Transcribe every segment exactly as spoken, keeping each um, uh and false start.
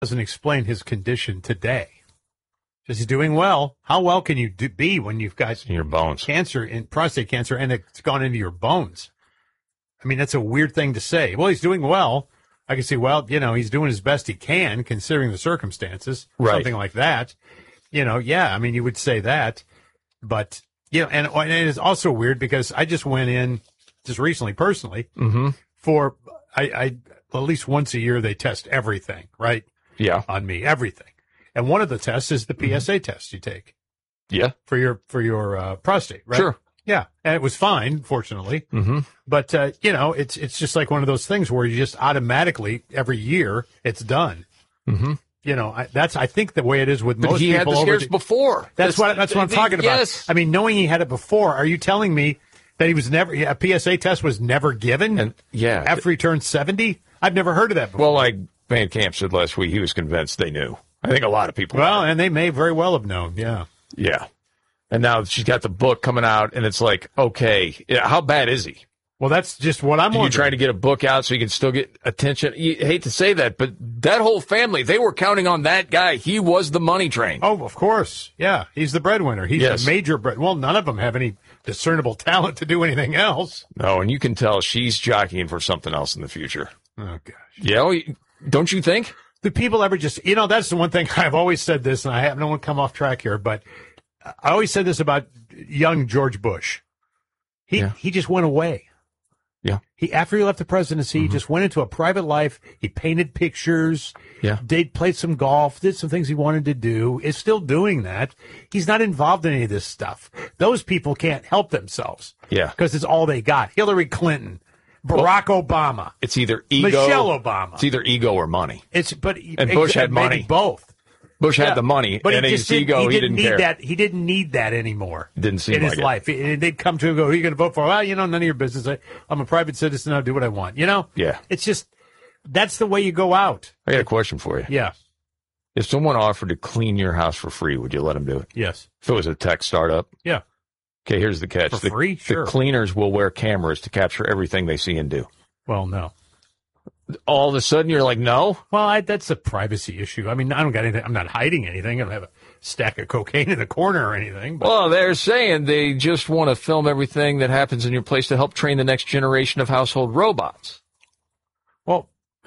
doesn't explain his condition today. Just he's doing well. How well can you do, be when you've got in your bones cancer, in prostate cancer, and it's gone into your bones? I mean, that's a weird thing to say. Well, he's doing well. I can see, well, you know, he's doing his best he can considering the circumstances, right. Something like that. You know, yeah, I mean, you would say that. But, you know, and, and it is also weird because I just went in just recently, personally, mm-hmm. for, I, I, at least once a year, they test everything, right? Yeah. On me, everything. And one of the tests is the P S A mm-hmm. test you take. Yeah. For your, for your uh, prostate, right? Sure. Yeah. And it was fine, fortunately. Mm-hmm. But, uh, you know, it's, it's just like one of those things where you just automatically, every year, it's done. Mm-hmm. You know, I, that's, I think, the way it is with but most he people. He had the scares the, before. That's, that's what, that's what I'm talking about. Yes. I mean, knowing he had it before, are you telling me that he was never, a P S A test was never given? And, yeah. After he turned seventy? I've never heard of that before. Well, like Van Camp said last week, he was convinced they knew. I think a lot of people. Well, and they may very well have known, yeah. Yeah. And now she's got the book coming out, and it's like, okay, how bad is he? Well, that's just what I'm wondering. You trying to get a book out so you can still get attention? You hate to say that, but that whole family, they were counting on that guy. He was the money train. Oh, of course. Yeah, he's the breadwinner. He's yes. a major bread. Well, none of them have any discernible talent to do anything else. No, and you can tell she's jockeying for something else in the future. Oh, gosh. Yeah, don't you think? Do people ever just, you know, that's the one thing I've always said this, and I have no one come off track here, but I always said this about young George Bush. He yeah. he just went away. Yeah. He after he left the presidency, mm-hmm. he just went into a private life. He painted pictures. Yeah. Did played some golf, did some things he wanted to do. Is still doing that. He's not involved in any of this stuff. Those people can't help themselves. Yeah. Because it's all they got. Hillary Clinton, Barack well, Obama. It's either ego, Michelle Obama. It's either ego or money. It's but and Bush had money. Both. Bush yeah. had the money, but and he his just ego, he didn't, he didn't need care. that. He didn't need that anymore. Didn't seem in like his it. life. And they'd come to him and go, "Who are you going to vote for?" Well, you know, none of your business. I, I'm a private citizen. I'll do what I want. You know. Yeah. It's just that's the way you go out. I got a question for you. Yeah. If someone offered to clean your house for free, would you let them do it? Yes. If it was a tech startup. Yeah. Okay. Here's the catch. For the, free, sure. The cleaners will wear cameras to capture everything they see and do. Well, no. All of a sudden, you're like, no. Well, I, that's a privacy issue. I mean, I don't got anything. I'm not hiding anything. I don't have a stack of cocaine in the corner or anything. But. Well, they're saying they just want to film everything that happens in your place to help train the next generation of household robots. Well,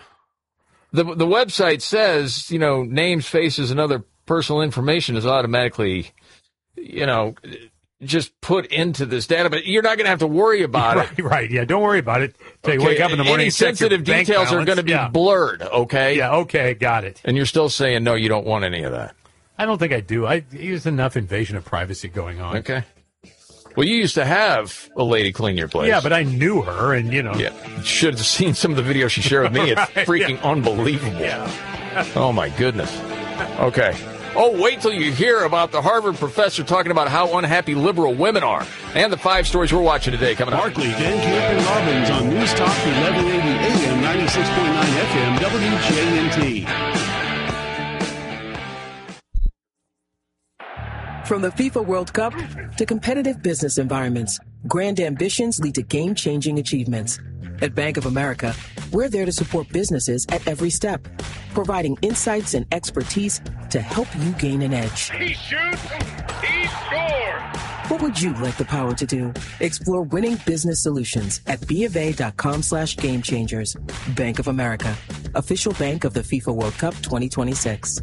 the the website says, you know, names, faces, and other personal information is automatically, you know, just put into this data, but you're not going to have to worry about right, it. Right, yeah, don't worry about it. Till okay. you wake up in the morning. Any and check sensitive your bank details balance. are going to be yeah. blurred, okay? Yeah, okay, got it. And you're still saying, no, you don't want any of that. I don't think I do. I There's enough invasion of privacy going on. Okay. Well, you used to have a lady clean your place. Yeah, but I knew her, and, you know. Yeah, should have seen some of the videos she shared with me. It's right, freaking yeah. unbelievable. Yeah. Oh, my goodness. Okay. Oh, wait till you hear about the Harvard professor talking about how unhappy liberal women are. And the five stories we're watching today coming up. Barkley, Dan Camp, and Robbins on News Talk eleven eighty A M, ninety-six point nine F M, W J N T. From the FIFA World Cup to competitive business environments, grand ambitions lead to game-changing achievements. At Bank of America, we're there to support businesses at every step, providing insights and expertise to help you gain an edge. He shoots, he scores! What would you like the power to do? Explore winning business solutions at BofA.com slash game changers. Bank of America, official bank of the FIFA World Cup twenty twenty-six.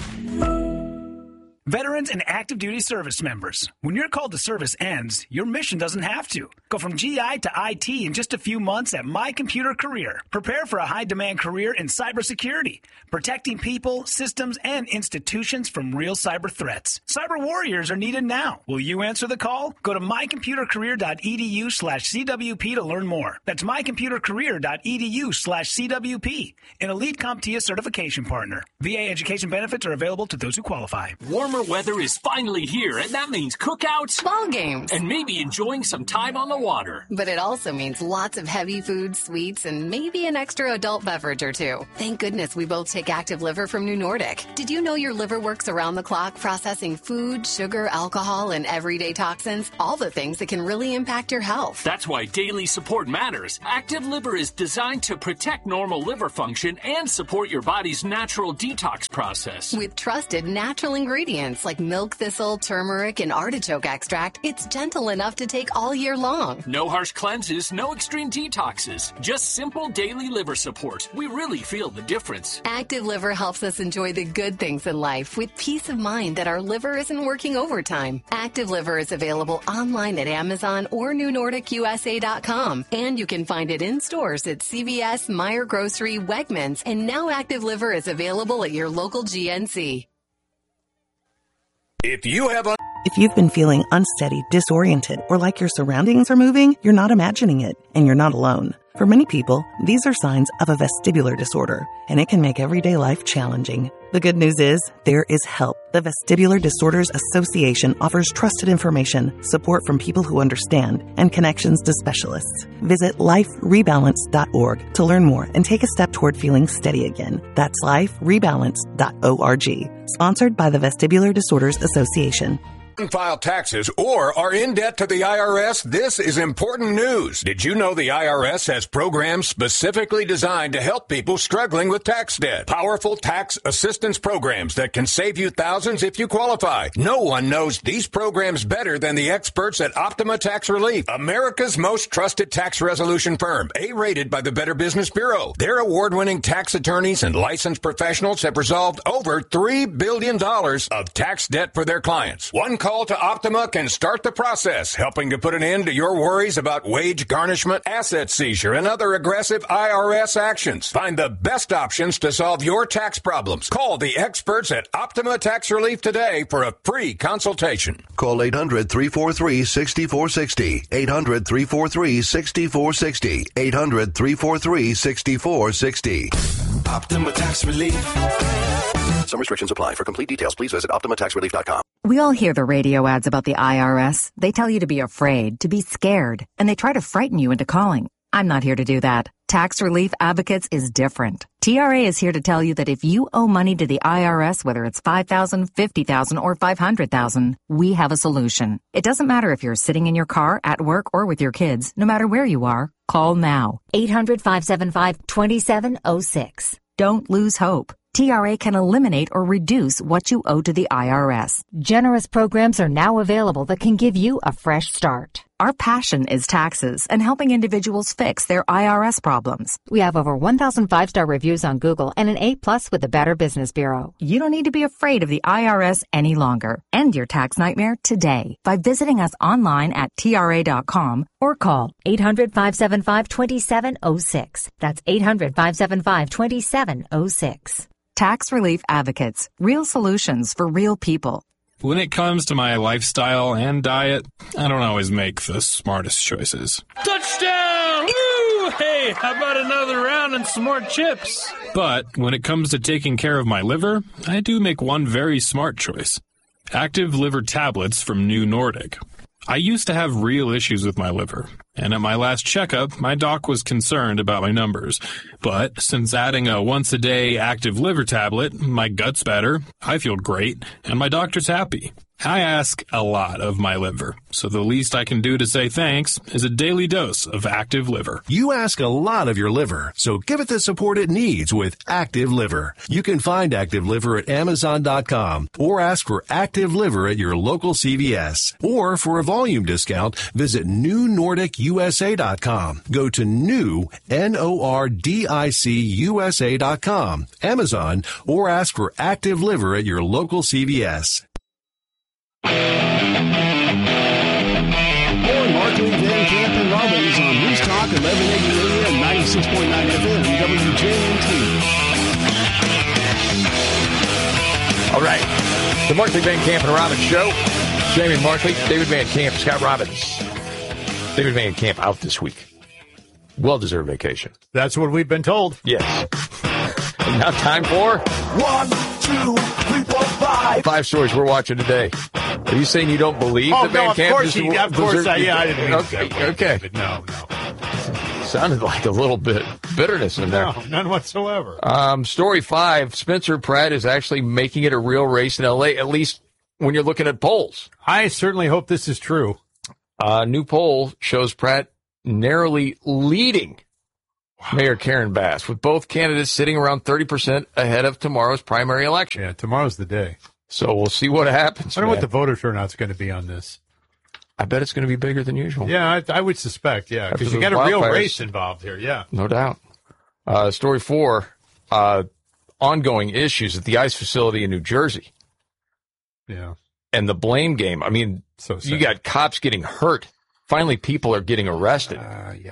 Veterans and active duty service members, when your call to service ends, your mission doesn't have to. Go from G I to I T in just a few months at My Computer Career. Prepare for a high-demand career in cybersecurity, protecting people, systems, and institutions from real cyber threats. Cyber warriors are needed now. Will you answer the call? Go to mycomputercareer.edu slash CWP to learn more. That's mycomputercareer.edu slash CWP, an elite CompTIA certification partner. V A education benefits are available to those who qualify. Warmer Summer weather is finally here, and that means cookouts, ball games, and maybe enjoying some time on the water. But it also means lots of heavy foods, sweets, and maybe an extra adult beverage or two. Thank goodness we both take Active Liver from New Nordic. Did you know your liver works around the clock processing food, sugar, alcohol, and everyday toxins? All the things that can really impact your health. That's why daily support matters. Active Liver is designed to protect normal liver function and support your body's natural detox process. With trusted natural ingredients like milk thistle, turmeric, and artichoke extract, it's gentle enough to take all year long. No harsh cleanses, no extreme detoxes. Just simple daily liver support. We really feel the difference. Active Liver helps us enjoy the good things in life with peace of mind that our liver isn't working overtime. Active Liver is available online at Amazon or New Nordic U S A dot com. And you can find it in stores at C V S, Meijer Grocery, Wegmans, and now Active Liver is available at your local G N C. If you have a If you've been feeling unsteady, disoriented, or like your surroundings are moving, you're not imagining it, and you're not alone. For many people, these are signs of a vestibular disorder, and it can make everyday life challenging. The good news is, there is help. The Vestibular Disorders Association offers trusted information, support from people who understand, and connections to specialists. Visit life rebalance dot org to learn more and take a step toward feeling steady again. That's life rebalance dot org. Sponsored by the Vestibular Disorders Association. File taxes or are in debt to the I R S, this is important news. Did you know the I R S has programs specifically designed to help people struggling with tax debt? Powerful tax assistance programs that can save you thousands if you qualify. No one knows these programs better than the experts at Optima Tax Relief, America's most trusted tax resolution firm, A-rated by the Better Business Bureau. Their award-winning tax attorneys and licensed professionals have resolved over three billion dollars of tax debt for their clients. One call Call to Optima can start the process, helping to put an end to your worries about wage garnishment, asset seizure, and other aggressive I R S actions. Find the best options to solve your tax problems. Call the experts at Optima Tax Relief today for a free consultation. Call eight hundred, three four three, six four six zero. eight hundred, three four three, six four six zero. eight hundred, three four three, six four six zero. Optima Tax Relief. Some restrictions apply. For complete details, please visit optima tax relief dot com. We all hear the radio ads about the I R S. They tell you to be afraid, to be scared, and they try to frighten you into calling. I'm not here to do that. Tax Relief Advocates is different. T R A is here to tell you that if you owe money to the I R S, whether it's five thousand dollars, fifty thousand dollars, or five hundred thousand dollars, we have a solution. It doesn't matter if you're sitting in your car, at work, or with your kids. No matter where you are, call now. eight hundred, five seven five, two seven zero six. Don't lose hope. T R A can eliminate or reduce what you owe to the I R S. Generous programs are now available that can give you a fresh start. Our passion is taxes and helping individuals fix their I R S problems. We have over one thousand five-star reviews on Google and an A plus with the Better Business Bureau. You don't need to be afraid of the I R S any longer. End your tax nightmare today by visiting us online at T R A dot com or call eight hundred, five seven five, two seven zero six. That's eight hundred, five seven five, two seven zero six. Tax Relief Advocates. Real solutions for real people. When it comes to my lifestyle and diet, I don't always make the smartest choices. Touchdown! Woo! Hey, how about another round and some more chips? But when it comes to taking care of my liver, I do make one very smart choice. Active Liver Tablets from New Nordic. I used to have real issues with my liver, and at my last checkup, my doc was concerned about my numbers. But since adding a once-a-day active liver tablet, my gut's better, I feel great, and my doctor's happy. I ask a lot of my liver, so the least I can do to say thanks is a daily dose of Active Liver. You ask a lot of your liver, so give it the support it needs with Active Liver. You can find Active Liver at amazon dot com or ask for Active Liver at your local C V S. Or for a volume discount, visit new nordic U S A dot com. Go to new, N O R D I C U S A dot com, Amazon, or ask for Active Liver at your local C V S. More Markley, Van Camp, and Robbins on News Talk eleven eighty A M, ninety-six point nine F M, W J N T. All right. The Markley, Van Camp, and Robbins Show. Jamie Markley, David Van Camp, Scott Robbins. David Van Camp out this week. Well-deserved vacation. That's what we've been told. Yes. And now time for One, two, three, four, five. Five stories we're watching today. Are you saying you don't believe Oh, that Van no, of Camp course, just he, of course, I, yeah, I didn't mean okay, to. Okay, But no, no. Sounded like a little bit bitterness in there. No, none whatsoever. Um, story five, Spencer Pratt is actually making it a real race in L A, at least when you're looking at polls. I certainly hope this is true. A new poll shows Pratt narrowly leading Mayor Karen Bass, with both candidates sitting around thirty percent ahead of tomorrow's primary election. Yeah, tomorrow's the day. So we'll see what happens. I wonder man. what the voter turnout's going to be on this. I bet it's going to be bigger than usual. Yeah, I, I would suspect, yeah, because you got a real race involved here, yeah. No doubt. Uh, story four, uh, ongoing issues at the ICE facility in New Jersey. Yeah. And the blame game. I mean, so you got cops getting hurt. Finally, people are getting arrested. Uh, yep.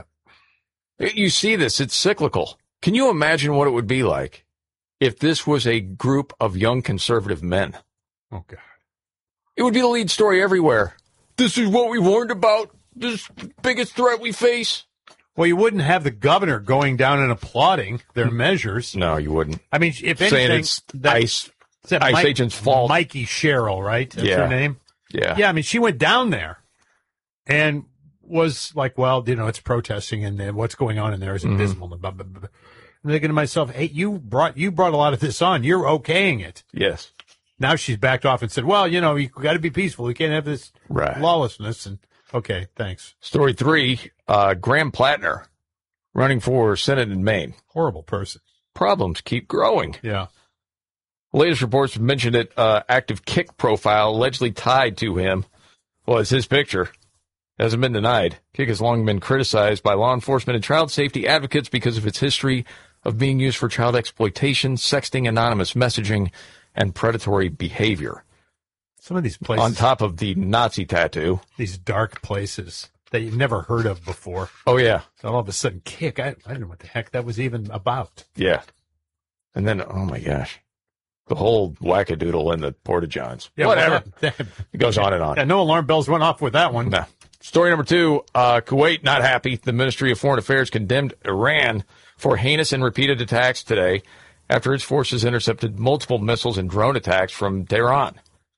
You see this. It's cyclical. Can you imagine what it would be like if this was a group of young conservative men? Oh, God. It would be the lead story everywhere. This is what we warned about. This is the biggest threat we face. Well, you wouldn't have the governor going down and applauding their measures. No, you wouldn't. I mean, if Saying anything, it's that, ICE, that ICE Mike, agent's fault. Mikey Sherrill, right? That's Yeah. her name? Yeah. Yeah, I mean, she went down there and was like, well, you know, it's protesting and then what's going on in there is abysmal. Mm-hmm. Blah, blah, blah. I'm thinking to myself, hey, you brought you brought a lot of this on. You're okaying it. Yes. Now she's backed off and said, well, you know, you got to be peaceful. You can't have this right. lawlessness. And okay, thanks. Story three, uh, Graham Plattner running for Senate in Maine. Horrible person. Problems keep growing. Yeah. Latest reports have mentioned that uh, active Kick profile allegedly tied to him. Well, it's his picture. Hasn't been denied. Kick has long been criticized by law enforcement and child safety advocates because of its history of being used for child exploitation, sexting, anonymous messaging, and predatory behavior. Some of these places. On top of the Nazi tattoo. These dark places that you've never heard of before. Oh, yeah. So all of a sudden, Kick. I, I don't know what the heck that was even about. Yeah. And then, oh, my gosh. The whole wackadoodle in the Porta-Johns. Yeah, Whatever. Well, that, it goes on and on. Yeah, no alarm bells went off with that one. No. Story number two, uh, Kuwait not happy. The Ministry of Foreign Affairs condemned Iran for heinous and repeated attacks today after its forces intercepted multiple missiles and drone attacks from Tehran.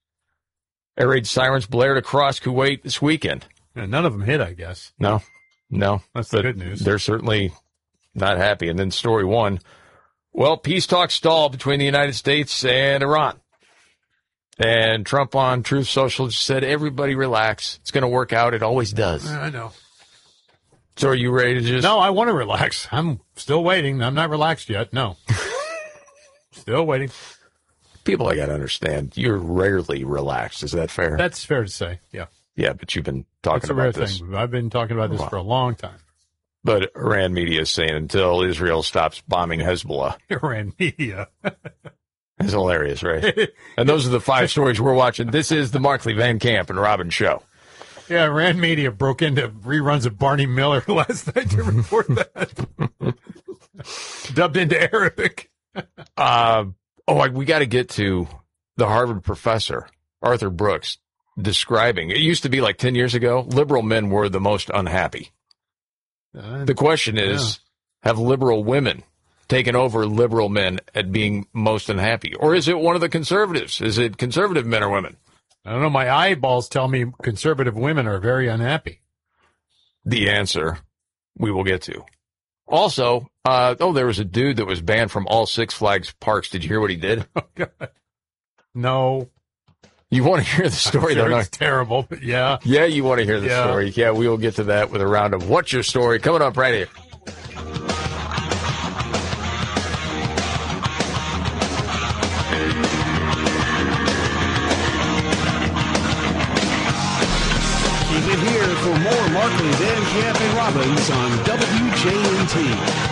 Air raid sirens blared across Kuwait this weekend. Yeah, none of them hit, I guess. No, no. That's the good news. They're certainly not happy. And then story one, well, peace talks stalled between the United States and Iran. And Trump on Truth Social just said, everybody relax. It's going to work out. It always does. I know. So are you ready to just... No, I want to relax. I'm still waiting. I'm not relaxed yet. No. Still waiting. People, I got to understand, you're rarely relaxed. Is that fair? That's fair to say, yeah. Yeah, but you've been talking That's a about rare this. thing. I've been talking about this wow. for a long time. But Iran media is saying until Israel stops bombing Hezbollah. Iran media. It's hilarious, right? And those are the five stories we're watching. This is the Markley, Van Camp, and Robbins show. Yeah, Iran media broke into reruns of Barney Miller last night to report that. Dubbed into Arabic. uh, oh, I, we got to get to the Harvard professor, Arthur Brooks, describing, it used to be like ten years ago, liberal men were the most unhappy. Uh, the question is, yeah. have liberal women taken over liberal men at being most unhappy? Or is it one of the conservatives? Is it conservative men or women? I don't know. My eyeballs tell me conservative women are very unhappy. The answer we will get to. Also, uh, oh, there was a dude that was banned from all Six Flags parks. Did you hear what he did? Oh, God. No. You want to hear the story, sure though? It's terrible, but yeah. Yeah, you want to hear the yeah. story. Yeah, we will get to that with a round of What's Your Story coming up right here. Keep it here for more Markley, Van Camp, and Robbins on W J N T.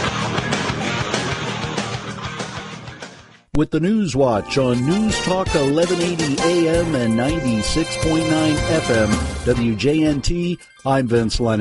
With the News Watch on News Talk eleven eighty A M and ninety-six point nine F M, W J N T, I'm Vince Lennon.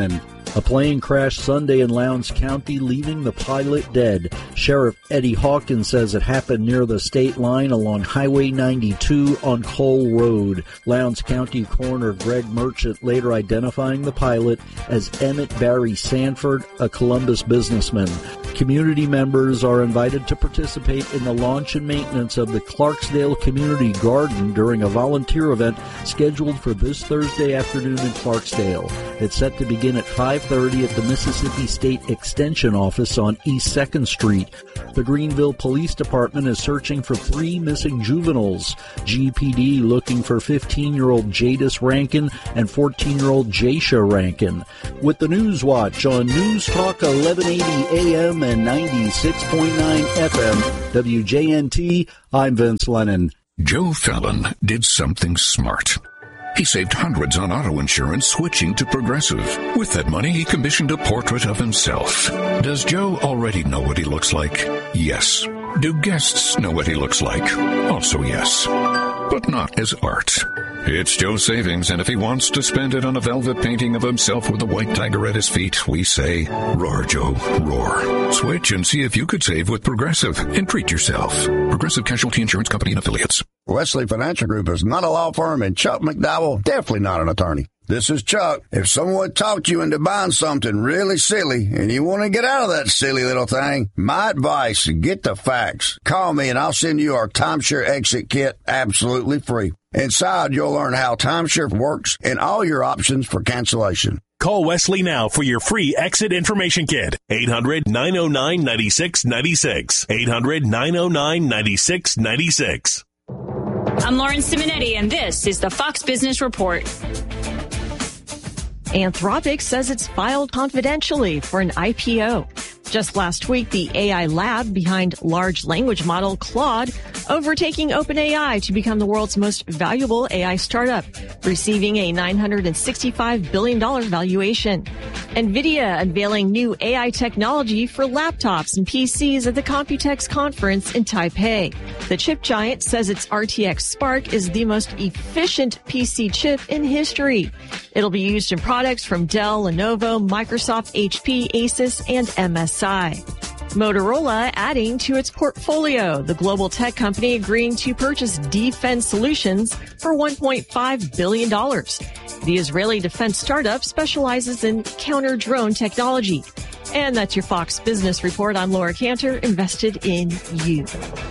A plane crashed Sunday in Lowndes County, leaving the pilot dead. Sheriff Eddie Hawkins says it happened near the state line along Highway ninety-two on Cole Road. Lowndes County Coroner Greg Merchant later identifying the pilot as Emmett Barry Sanford, a Columbus businessman. Community members are invited to participate in the launch and maintenance of the Clarksdale Community Garden during a volunteer event scheduled for this Thursday afternoon in Clarksdale. It's set to begin at five thirty at the Mississippi State Extension Office on East second Street. The Greenville Police Department is searching for three missing juveniles. G P D looking for fifteen-year-old Jadis Rankin and fourteen-year-old Jasha Rankin. With the News Watch on News Talk eleven eighty A M and ninety-six point nine F M, W J N T, I'm Vince Lennon. Joe Fallon did something smart. He saved hundreds on auto insurance switching to Progressive. With that money, he commissioned a portrait of himself. Does Joe already know what he looks like? Yes. Do guests know what he looks like? Also yes. But not as art. It's Joe's savings, and if he wants to spend it on a velvet painting of himself with a white tiger at his feet, we say, roar, Joe, roar. Switch and see if you could save with Progressive and treat yourself. Progressive Casualty Insurance Company and Affiliates. Wesley Financial Group is not a law firm, and Chuck McDowell definitely not an attorney. This is Chuck. If someone talked you into buying something really silly and you want to get out of that silly little thing, my advice, get the facts. Call me and I'll send you our timeshare exit kit absolutely free. Inside, you'll learn how timeshare works and all your options for cancellation. Call Wesley now for your free exit information kit. eight hundred, nine oh nine, nine six nine six. eight hundred, nine oh nine, nine six nine six. I'm Lauren Simonetti, and this is the Fox Business Report. Anthropic says it's filed confidentially for an I P O. Just last week, the A I lab behind large language model Claude overtaking OpenAI to become the world's most valuable A I startup, receiving a nine hundred sixty-five billion dollars valuation. NVIDIA unveiling new A I technology for laptops and P Cs at the Computex conference in Taipei. The chip giant says its R T X Spark is the most efficient P C chip in history. It'll be used in products from Dell, Lenovo, Microsoft, H P, Asus, and M S I. Motorola adding to its portfolio, the global tech company agreeing to purchase Defense Solutions for one point five billion dollars. The Israeli defense startup specializes in counter-drone technology. And that's your Fox Business Report. I'm Laura Cantor, invested in you.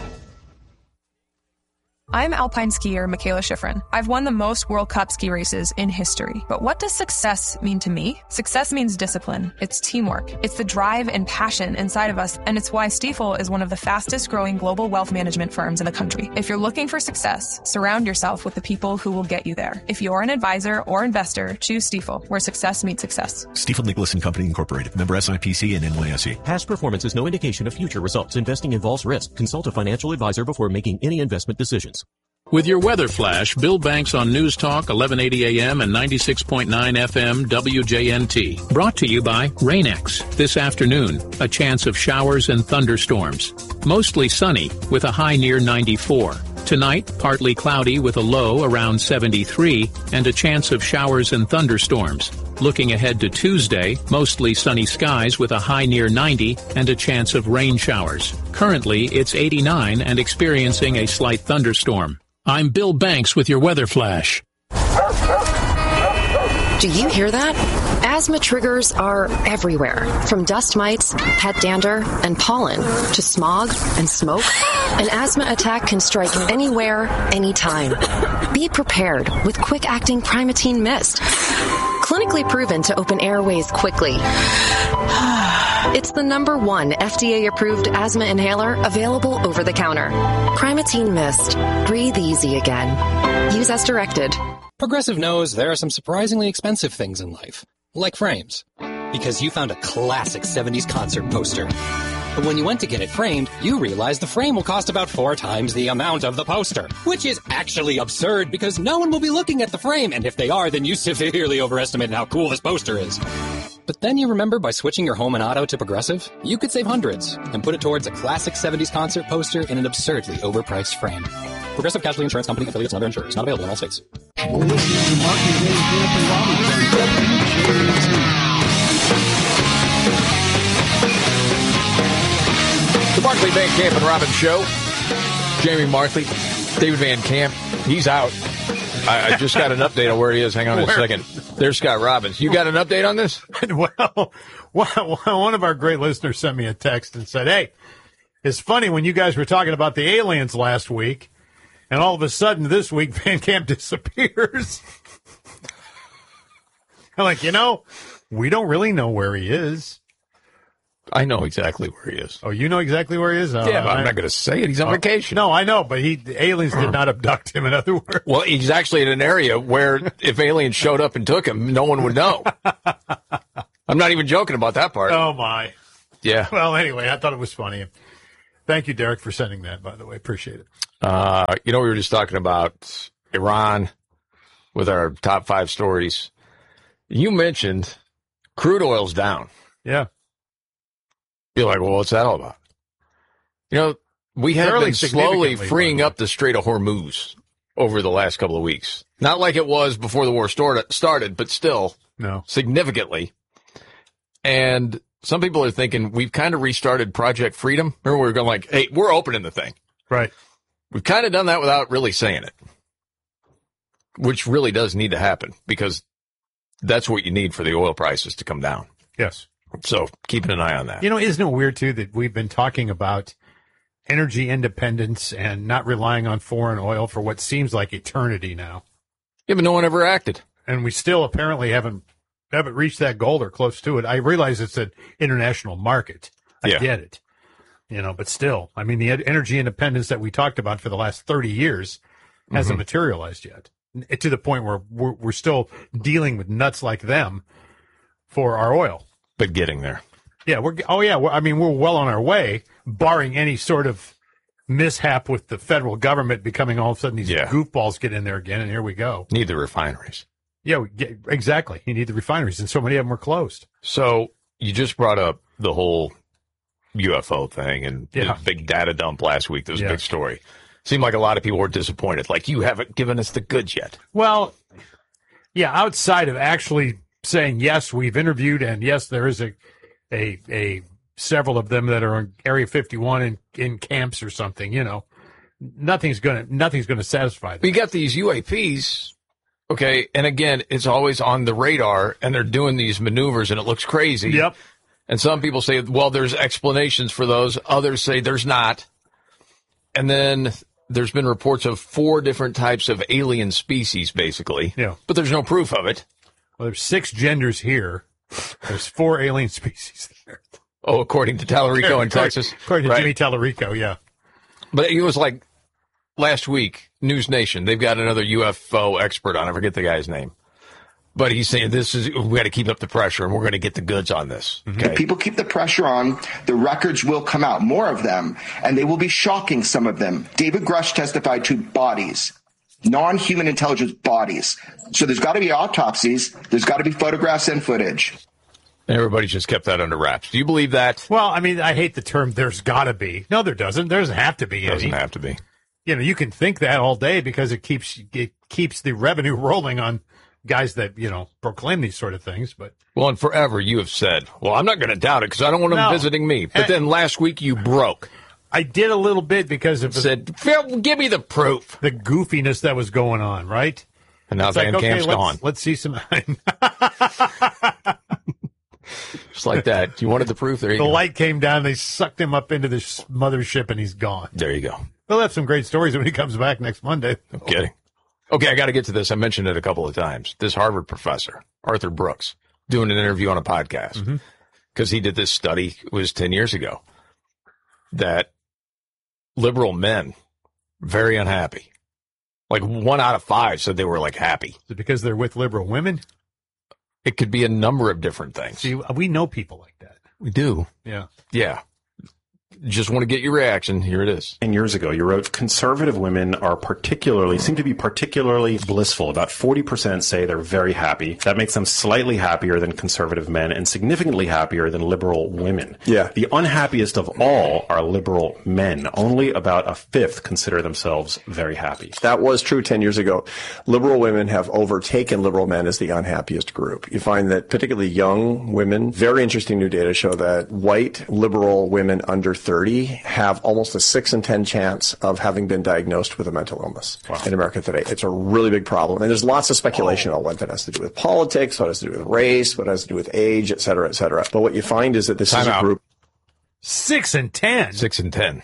I'm alpine skier Michaela Schifrin. I've won the most World Cup ski races in history. But what does success mean to me? Success means discipline. It's teamwork. It's the drive and passion inside of us, and it's why Stifel is one of the fastest growing global wealth management firms in the country. If you're looking for success, surround yourself with the people who will get you there. If you're an advisor or investor, choose Stifel, where success meets success. Stifel Nicholas and Company Incorporated. Member S I P C and N Y S E. Past performance is no indication of future results. Investing involves risk. Consult a financial advisor before making any investment decisions. With your weather flash, Bill Banks on News Talk eleven eighty A M and ninety-six point nine F M W J N T. Brought to you by Rain-X. This afternoon, a chance of showers and thunderstorms. Mostly sunny with a high near ninety-four. Tonight, partly cloudy with a low around seventy-three and a chance of showers and thunderstorms. Looking ahead to Tuesday, mostly sunny skies with a high near ninety and a chance of rain showers. Currently, it's eighty-nine and experiencing a slight thunderstorm. I'm Bill Banks with your weather flash. Do you hear that? Asthma triggers are everywhere, from dust mites, pet dander, and pollen, to smog and smoke. An asthma attack can strike anywhere, anytime. Be prepared with quick-acting Primatene Mist. Clinically proven to open airways quickly. It's the number one F D A-approved asthma inhaler available over the counter. Primatene Mist. Breathe easy again. Use as directed. Progressive knows there are some surprisingly expensive things in life, like frames, because you found a classic seventies concert poster. But when you went to get it framed, you realized the frame will cost about four times the amount of the poster, which is actually absurd because no one will be looking at the frame, and if they are, then you severely overestimated how cool this poster is. But then you remember by switching your home and auto to Progressive, you could save hundreds and put it towards a classic seventies concert poster in an absurdly overpriced frame. Progressive Casualty Insurance Company, affiliates, and other insurers. Not available in all states. The Markley, Van Camp, and Robbins Show. Jamie Markley, David Van Camp, he's out. I, I just got an update on where he is. Hang on a second. There's Scott Robbins. You got an update on this? Well, well, one of our great listeners sent me a text and said, hey, it's funny when you guys were talking about the aliens last week, and all of a sudden this week Van Camp disappears. I'm like, you know, we don't really know where he is. I know exactly where he is. Oh, you know exactly where he is? Uh, yeah, but I'm I, not going to say it. He's on uh, vacation. No, I know, but he the aliens did not abduct him, in other words. Well, he's actually in an area where if aliens showed up and took him, no one would know. I'm not even joking about that part. Oh, my. Yeah. Well, anyway, I thought it was funny. Thank you, Derek, for sending that, by the way. Appreciate it. Uh, you know, we were just talking about Iran with our top five stories. You mentioned crude oil's down. Yeah. You're like, well, what's that all about? You know, we have Fairly been slowly significantly, freeing up the Strait of Hormuz over the last couple of weeks. Not like it was before the war started, started, but still no. significantly. And some people are thinking we've kind of restarted Project Freedom. Remember, we were going like, hey, we're opening the thing. Right. We've kind of done that without really saying it, which really does need to happen because that's what you need for the oil prices to come down. Yes. So keeping an eye on that. You know, isn't it weird, too, that we've been talking about energy independence and not relying on foreign oil for what seems like eternity now? Yeah, but no one ever acted. And we still apparently haven't haven't reached that goal or close to it. I realize it's an international market. I Yeah. get it. You know, but still, I mean, the ed- energy independence that we talked about for the last thirty years hasn't Mhm. materialized yet, N- to the point where we're, we're still dealing with nuts like them for our oil. But getting there. Yeah, we're oh yeah, we're, I mean we're well on our way, barring any sort of mishap with the federal government becoming all of a sudden these Yeah. goofballs get in there again, and here we go. Need the refineries. Yeah, we get, exactly. You need the refineries, and so many of them are closed. So you just brought up the whole U F O thing and Yeah. the big data dump last week. That was Yeah. a big story. Seemed like a lot of people were disappointed. Like, you haven't given us the goods yet. Well, yeah, outside of actually saying yes, we've interviewed, and yes, there is a a a several of them that are in Area fifty-one in, in camps or something. You know, nothing's gonna nothing's gonna satisfy them. We got these U A Ps, okay, and again, it's always on the radar, and they're doing these maneuvers, and it looks crazy. Yep. And some people say, well, there's explanations for those. Others say there's not. And then there's been reports of four different types of alien species, basically. Yeah. But there's no proof of it. Well, there's six genders here. There's four alien species there. Oh, according to Tallarico in Texas. According to Right. Jimmy Tallarico, yeah. But it was like last week, News Nation, they've got another U F O expert on. I forget the guy's name. But he's saying this is, we got to keep up the pressure and we're going to get the goods on this. Okay. If people keep the pressure on, the records will come out, more of them, and they will be shocking, some of them. David Grush testified to bodies, non-human intelligence bodies. So there's got to be autopsies, there's got to be photographs and footage. Everybody just kept that under wraps. Do you believe that? Well, I mean, I hate the term there's got to be. No, there doesn't. There doesn't have to be. Doesn't any. have to be. You know, you can think that all day because it keeps it keeps the revenue rolling on guys that, you know, proclaim these sort of things. But Well, and forever you have said, well, I'm not going to doubt it because I don't want them No. visiting me. But And- then last week you broke. I did a little bit because of Said, Phil, give me the proof. the goofiness that was going on, right? And now It's Van like, okay, Camp's let's, gone. let's see some. Just like that. You wanted the proof? There you The go. light came down. They sucked him up into this mothership, and he's gone. There you go. We'll have some great stories when he comes back next Monday. No kidding. Okay, I got to get to this. I mentioned it a couple of times. This Harvard professor, Arthur Brooks, doing an interview on a podcast because he did this study, it was ten years ago, that liberal men, very unhappy. Like one out of five said they were like happy. Is it because they're with liberal women? It could be a number of different things. See, we know people like that. We do. Yeah. Yeah. just want to get your reaction. Here it is. And years ago, you wrote, conservative women are particularly, seem to be particularly blissful. About forty percent say they're very happy. That makes them slightly happier than conservative men and significantly happier than liberal women. Yeah. The unhappiest of all are liberal men. Only about a fifth consider themselves very happy. That was true ten years ago. Liberal women have overtaken liberal men as the unhappiest group. You find that particularly young women, very interesting new data show that white liberal women under thirty have almost a six in ten chance of having been diagnosed with a mental illness wow. in America today. It's a really big problem. And there's lots of speculation oh. on what that has to do with politics, what has to do with race, what has to do with age, et cetera, et cetera. But what you find is that this Time is out. a group. Six and ten. Six and ten.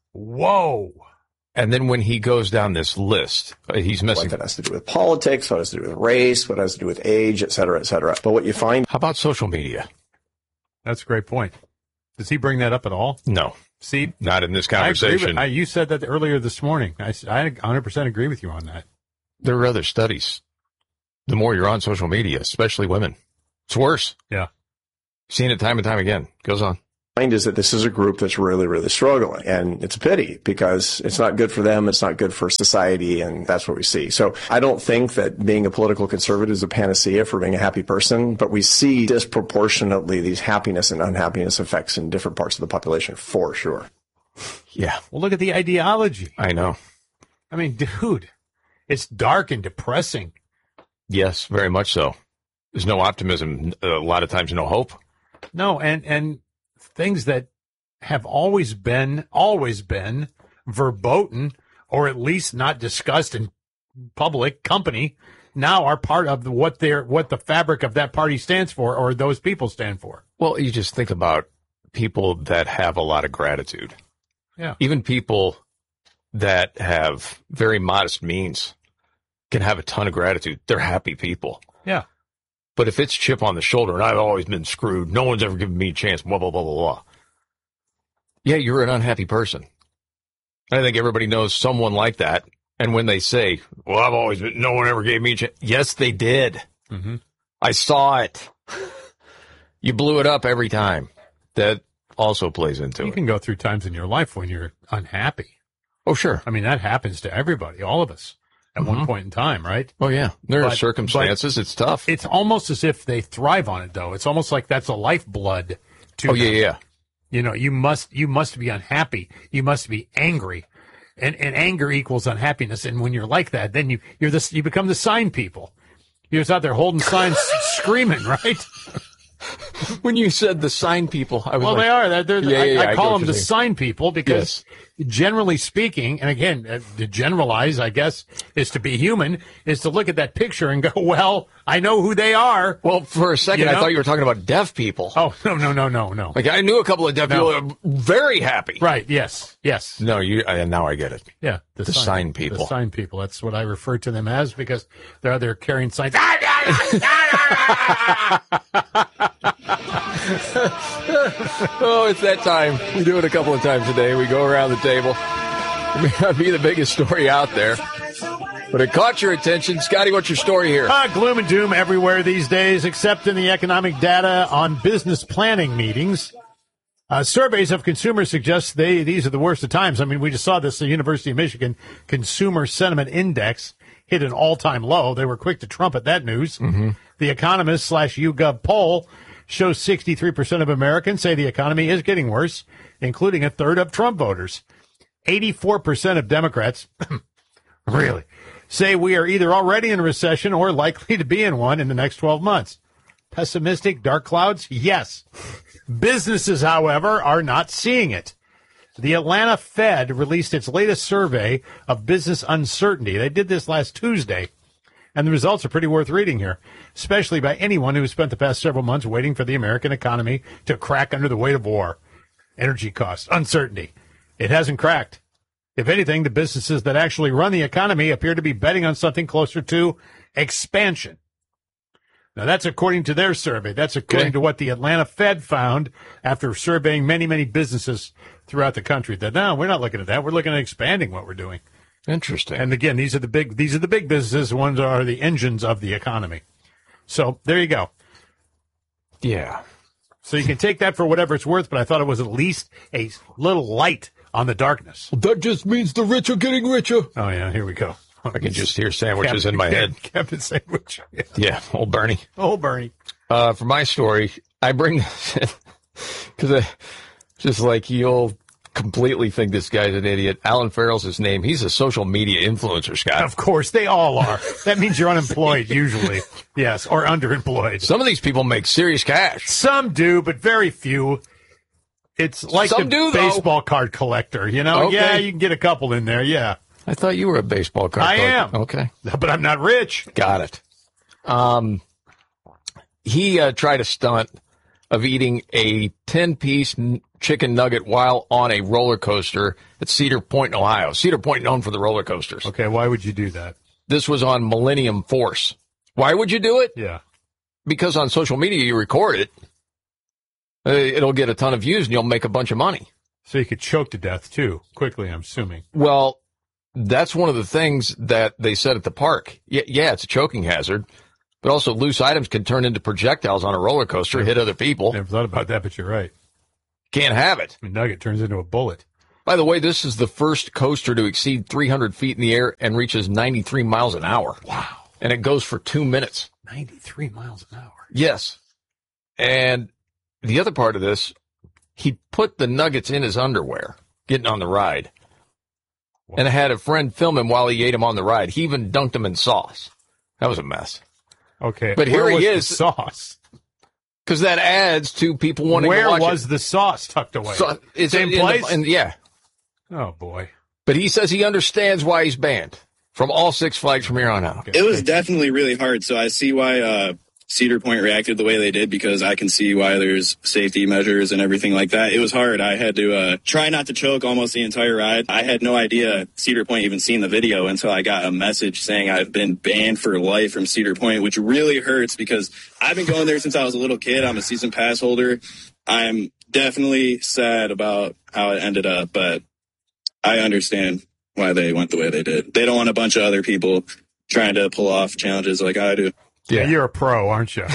Whoa. And then when he goes down this list, uh, he's missing. What that has to do with politics, what has to do with race, what has to do with age, et cetera, et cetera. But what you find. How about social media? That's a great point. Does he bring that up at all? No. See, not in this I agree conversation. with- I, you said that earlier this morning. I, I one hundred percent agree with you on that. There are other studies. The more you're on social media, especially women, it's worse. Yeah. Seen it time and time again. Goes on. Find is that this is a group that's really, really struggling. And it's a pity because it's not good for them. It's not good for society. And that's what we see. So I don't think that being a political conservative is a panacea for being a happy person, but we see disproportionately these happiness and unhappiness effects in different parts of the population for sure. Yeah. Well, look at the ideology. I know. I mean, dude, it's dark and depressing. Yes, very much so. There's no optimism. A lot of times, no hope. No, and, and things that have always been, always been verboten, or at least not discussed in public company, now are part of the, what their, what the fabric of that party stands for, or those people stand for. Well, you just think about people that have a lot of gratitude. Yeah. Even people that have very modest means can have a ton of gratitude. They're happy people. Yeah. But if it's chip on the shoulder and I've always been screwed, no one's ever given me a chance, blah, blah, blah, blah, blah. Yeah, you're an unhappy person. I think everybody knows someone like that. And when they say, well, I've always been, no one ever gave me a chance. Yes, they did. Mm-hmm. I saw it. You blew it up every time. That also plays into You it. can go through times in your life when you're unhappy. Oh, sure. I mean, that happens to everybody, all of us, at Mhm. one point in time, right? Oh, yeah. There are But- circumstances. but It's tough. It's almost as if they thrive on it, though. It's almost like that's a lifeblood to Oh, yeah, them. yeah. You know, you must you must be unhappy. You must be angry. And and anger equals unhappiness. And when you're like that, then you you're this you become the sign people. You're just out there holding signs screaming, right? When you said the sign people, I was Well, like, they are. They're, they're, Yeah, I, yeah, yeah, I I get call what them you're the saying. sign people because, generally speaking, and again, uh, to generalize, I guess, is to be human, is to look at that picture and go, well, I know who they are. Well, for a second, You I know? thought you were talking about deaf people. Oh, no, no, no, no, no. Like, I knew a couple of deaf No. people that were very happy. Right, yes, yes. No, you. Uh, now I get it. Yeah, The sign people. The sign people. That's what I refer to them as because they're out there carrying signs. Oh, it's that time. We do it a couple of times a day. We go around the table. It may not be the biggest story out there, but it caught your attention. Scotty, what's your story here? Uh, gloom and doom everywhere these days, except in the economic data on business planning meetings. Uh, surveys of consumers suggest they these are the worst of times. I mean, we just saw this. The University of Michigan Consumer Sentiment Index hit an all-time low. They were quick to trumpet that news. Mm-hmm. The Economist slash YouGov poll shows sixty-three percent of Americans say the economy is getting worse, including a third of Trump voters. eighty-four percent of Democrats, really, say we are either already in a recession or likely to be in one in the next twelve months. Pessimistic, dark clouds? Yes. Businesses, however, are not seeing it. The Atlanta Fed released its latest survey of business uncertainty. They did this last Tuesday, and the results are pretty worth reading here, especially by anyone who has spent the past several months waiting for the American economy to crack under the weight of war. Energy costs, uncertainty. It hasn't cracked. If anything, the businesses that actually run the economy appear to be betting on something closer to expansion. Now, that's according to their survey. That's according Okay. to what the Atlanta Fed found after surveying many, many businesses throughout the country. That no, we're not looking at that. We're looking at expanding what we're doing. Interesting. And again, these are the big these are the big businesses. Ones are the engines of the economy. So there you go. Yeah. So you can take that for whatever it's worth, but I thought it was at least a little light on the darkness. That just means the rich are getting richer. Oh, yeah, here we go. I can just hear sandwiches Captain, in my Captain, head. Captain Sandwich. Yeah, yeah old Bernie. Old Bernie. Uh, for my story, I bring this in because just like you'll completely think this guy's an idiot. Alan Farrell's his name. He's a social media influencer, Scott. Of course, they all are. That means you're unemployed, usually. Yes, or underemployed. Some of these people make serious cash. Some do, but very few. It's like Some the do, baseball card collector, you know? Okay. Yeah, you can get a couple in there, yeah. I thought you were a baseball card I collector. am. Okay. But I'm not rich. Got it. Um, he uh, tried a stunt of eating a ten-piece n- chicken nugget while on a roller coaster at Cedar Point, in Ohio. Cedar Point known for the roller coasters. Okay, why would you do that? This was on Millennium Force. Why would you do it? Yeah. Because on social media you record it. Uh, it'll get a ton of views and you'll make a bunch of money. So you could choke to death, too, quickly, I'm assuming. Well, that's one of the things that they said at the park. Yeah, yeah, it's a choking hazard, but also loose items can turn into projectiles on a roller coaster, hit other people. Never thought about that, but you're right. Can't have it. A nugget turns into a bullet. By the way, this is the first coaster to exceed three hundred feet in the air and reaches ninety-three miles an hour. Wow. And it goes for two minutes. ninety-three miles an hour. Yes. And the other part of this, he put the nuggets in his underwear, getting on the ride. Wow. And had a friend film him while he ate them on the ride. He even dunked them in sauce. That was a mess. Okay. But here Where was he is. The sauce. Because that adds to people wanting Where to watch was it. the sauce tucked away? So, it's Same in, in place? The, in, yeah. Oh, boy. But he says he understands why he's banned from all Six Flags from here on out. It was definitely really hard, so I see why uh, Cedar Point reacted the way they did, because I can see why there's safety measures and everything like that. It was hard. I had to uh, try not to choke almost the entire ride. I had no idea Cedar Point even seen the video until I got a message saying I've been banned for life from Cedar Point, which really hurts because I've been going there since I was a little kid. I'm a season pass holder. I'm definitely sad about how it ended up, but I understand why they went the way they did. They don't want a bunch of other people trying to pull off challenges like I do. Yeah, you're a pro, aren't you?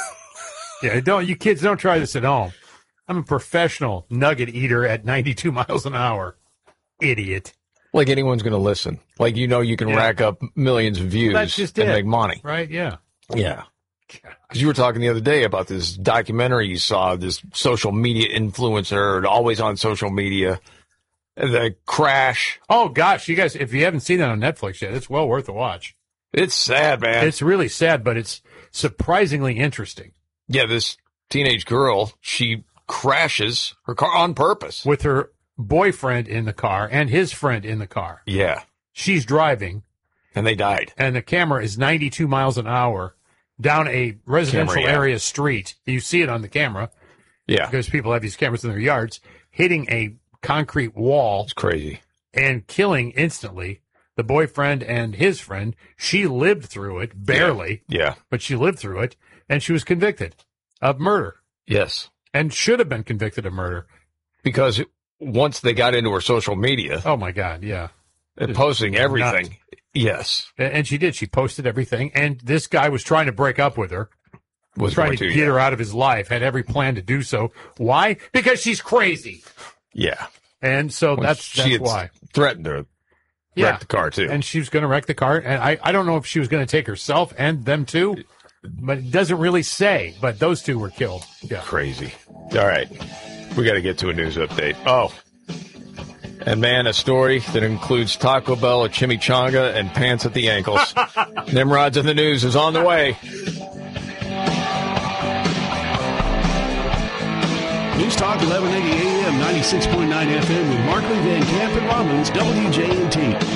Yeah, don't you kids don't try this at home. I'm a professional nugget eater at ninety-two miles an hour. Idiot. Like anyone's going to listen. Like, you know, you can Yeah. rack up millions of views That's just and it. make money. Right? Yeah. Yeah. Because you were talking the other day about this documentary you saw, this social media influencer, always on social media, the crash. Oh, gosh, you guys, if you haven't seen that on Netflix yet, it's well worth a watch. It's sad, man. It's really sad, but it's surprisingly interesting. Yeah, this teenage girl, she crashes her car on purpose. With her boyfriend in the car and his friend in the car. Yeah. She's driving. And they died. And the camera is ninety-two miles an hour down a residential Camera, yeah. area street. You see it on the camera. Yeah. Because people have these cameras in their yards, hitting a concrete wall. It's crazy. And killing instantly the boyfriend and his friend. She lived through it, barely. Yeah. yeah. But she lived through it, and she was convicted of murder. Yes. And should have been convicted of murder. Because once they got into her social media. Oh, my God, yeah. And posting everything. Nuts. Yes. And she did. She posted everything. And this guy was trying to break up with her. Was trying going to to, get yeah. her out of his life. Had every plan to do so. Why? Because she's crazy. Yeah. And so Well, that's, she that's had why. Threatened to Yeah. wreck the car, too. And she was going to wreck the car. And I, I don't know if she was going to take herself and them too. But it doesn't really say. But those two were killed. Yeah. Crazy. All right. We got to get to a news update. Oh. And, man, a story that includes Taco Bell, a chimichanga, and pants at the ankles. Nimrod's in the news is on the way. News Talk eleven eighty A M, ninety-six point nine F M with Markley, Van Camp, and Robbins, W J N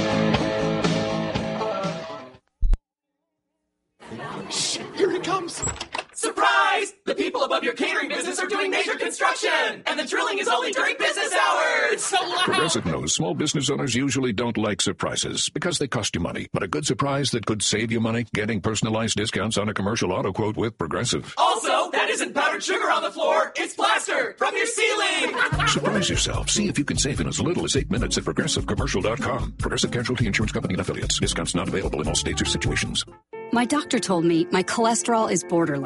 T. Shh, here it comes. Surprise! The people above your catering business are doing major construction, and the drilling is only during business hours. It's so loud. Progressive knows small business owners usually don't like surprises because they cost you money. But a good surprise that could save you money, getting personalized discounts on a commercial auto quote with Progressive. Also, that isn't powdered sugar on the floor. It's plaster from your ceiling. Surprise yourself. See if you can save in as little as eight minutes at progressive commercial dot com. Progressive Casualty Insurance Company and Affiliates. Discounts not available in all states or situations. My doctor told me my cholesterol is borderline.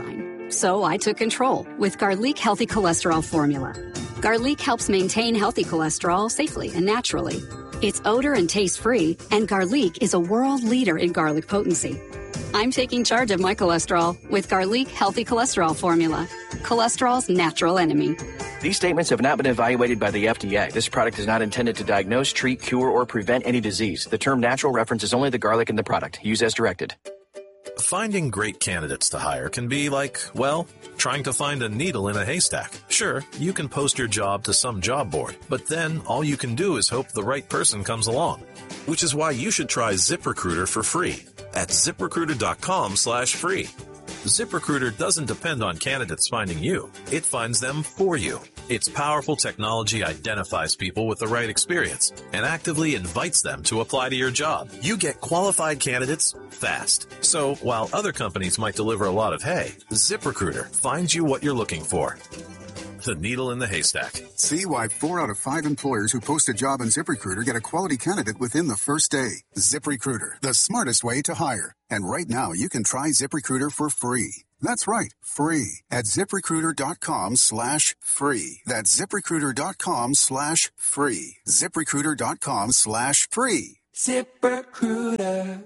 So I took control with Garlic Healthy Cholesterol Formula. Garlic helps maintain healthy cholesterol safely and naturally. It's odor and taste free, and Garlic is a world leader in garlic potency. I'm taking charge of my cholesterol with Garlic Healthy Cholesterol Formula, cholesterol's natural enemy. These statements have not been evaluated by the F D A. This product is not intended to diagnose, treat, cure, or prevent any disease. The term natural references only the garlic in the product. Use as directed. Finding great candidates to hire can be like, well, trying to find a needle in a haystack. Sure, you can post your job to some job board, but then all you can do is hope the right person comes along. Which is why you should try ZipRecruiter for free at ZipRecruiter.com slash free. ZipRecruiter doesn't depend on candidates finding you. It finds them for you. Its powerful technology identifies people with the right experience and actively invites them to apply to your job. You get qualified candidates fast. So while other companies might deliver a lot of hay, ZipRecruiter finds you what you're looking for. The needle in the haystack. See why four out of five employers who post a job on ZipRecruiter get a quality candidate within the first day. ZipRecruiter, the smartest way to hire. And right now, you can try ZipRecruiter for free. That's right, free at ZipRecruiter.com slash free. That's ZipRecruiter.com slash free. ZipRecruiter.com slash free. ZipRecruiter.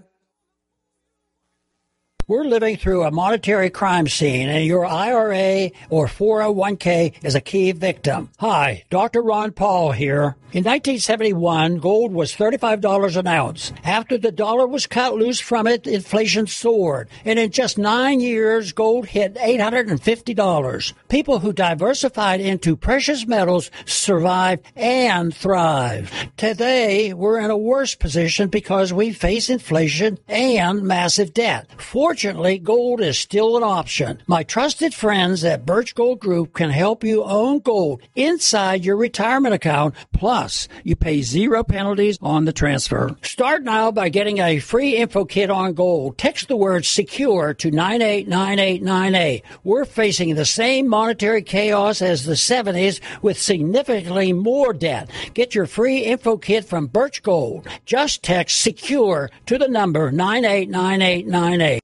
We're living through a monetary crime scene, and your I R A or four oh one k is a key victim. Hi, Doctor Ron Paul here. In nineteen seventy-one, gold was thirty-five dollars an ounce. After the dollar was cut loose from it, inflation soared. And in just nine years, gold hit eight hundred fifty dollars. People who diversified into precious metals survived and thrived. Today, we're in a worse position because we face inflation and massive debt. Fortunately, gold is still an option. My trusted friends at Birch Gold Group can help you own gold inside your retirement account. Plus, you pay zero penalties on the transfer. Start now by getting a free info kit on gold. Text the word SECURE to nine eight nine eight nine eight. We're facing the same monetary chaos as the seventies with significantly more debt. Get your free info kit from Birch Gold. Just text SECURE to the number nine eight nine eight nine eight.